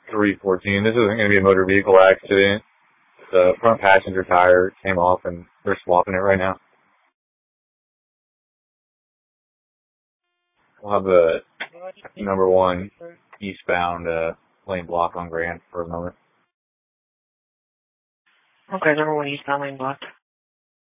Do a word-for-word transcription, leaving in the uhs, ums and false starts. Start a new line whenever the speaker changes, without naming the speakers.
three fourteen. This isn't going to be a motor vehicle accident. The front passenger tire came off, and they're swapping it right now. We'll have the number one eastbound uh, lane block on Grand for a moment.
Okay, number one eastbound lane blocked.